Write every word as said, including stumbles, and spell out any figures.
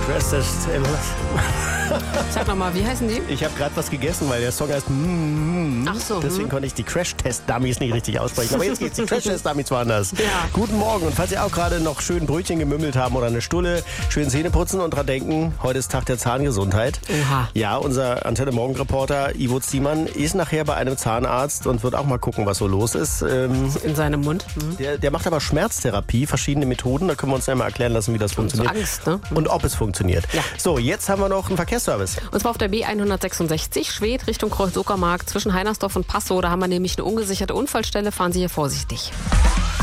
Crash-Test. Sag nochmal, wie heißen die? Ich habe gerade was gegessen, weil der Song heißt mm, Ach so, deswegen hm. konnte ich die Crash-Test-Dummies nicht richtig aussprechen. Aber jetzt geht's, die Crash-Test-Dummies woanders. Ja. Guten Morgen. Und falls Sie auch gerade noch schön Brötchen gemümmelt haben oder eine Stulle, schön Zähne putzen und dran denken, heute ist Tag der Zahngesundheit. Oha. Ja, unser Antenne-Morgen-Reporter Ivo Ziemann ist nachher bei einem Zahnarzt und wird auch mal gucken, was so los ist. Ähm, In seinem Mund. Hm. der, der macht aber Schmerztherapie, verschiedene Methoden. Da können wir uns ja mal erklären lassen, wie das funktioniert. Angst, ne? Und ob es funktioniert. Ja. So, jetzt haben wir noch einen Verkehrsservice. Und zwar auf der B hundertsechsundsechzig, Schwedt Richtung Kreuz-Uckermark zwischen Heinersdorf und Passow. Da haben wir nämlich eine ungesicherte Unfallstelle. Fahren Sie hier vorsichtig.